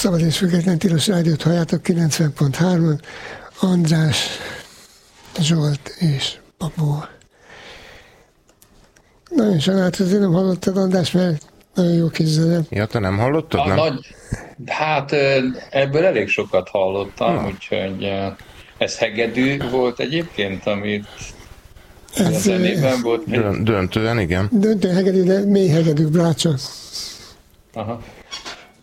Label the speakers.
Speaker 1: Szabad és Független Tilos Rádiót halljátok 90.3-on. András, Zsolt és Papó. Nagyon sajnálatos, hogy nem hallottad, András, mert nagyon jó kis zene.
Speaker 2: Ja, te nem hallottad, nem?
Speaker 3: Hát ebből elég sokat hallottam, úgyhogy ez hegedű volt egyébként, amit a zenében volt.
Speaker 2: Döntően, igen.
Speaker 1: Döntően hegedű, de mély hegedű, brácsa.
Speaker 3: Aha.